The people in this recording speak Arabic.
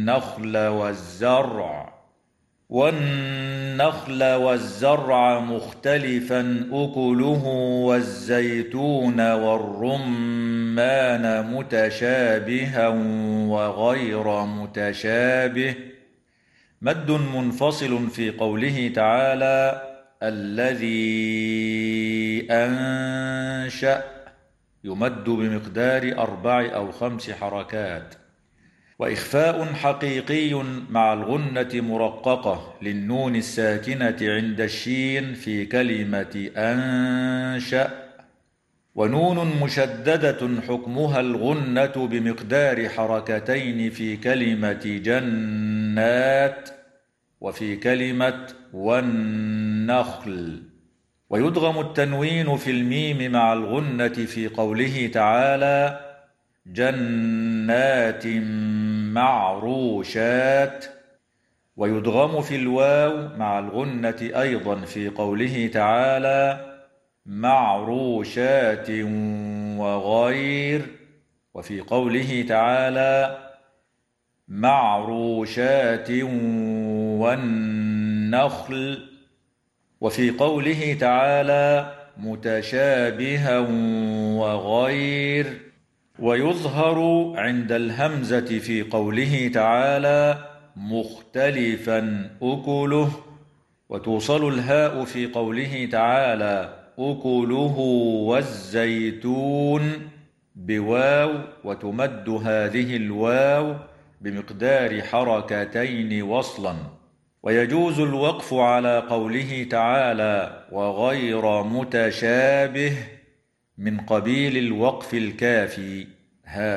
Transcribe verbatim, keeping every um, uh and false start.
والنخل والزرع والنخل والزرع مختلفا أكله والزيتون والرمان متشابها وغير متشابه. مد منفصل في قوله تعالى الذي أنشأ يمد بمقدار أربع أو خمس حركات. وإخفاء حقيقي مع الغنة مرققة للنون الساكنة عند الشين في كلمة أنشأ. ونون مشددة حكمها الغنة بمقدار حركتين في كلمة جنات وفي كلمة والنخل. ويدغم التنوين في الميم مع الغنة في قوله تعالى جنات معروشات. ويدغم في الواو مع الغنة أيضا في قوله تعالى معروشات وغير. وفي قوله تعالى معروشات والنخل. وفي قوله تعالى متشابها وغير. ويظهر عند الهمزة في قوله تعالى مختلفا أكله. وتوصل الهاء في قوله تعالى أكله والزيتون بواو وتمد هذه الواو بمقدار حركتين وصلا. ويجوز الوقف على قوله تعالى وغير متشابه من قبيل الوقف الكافي.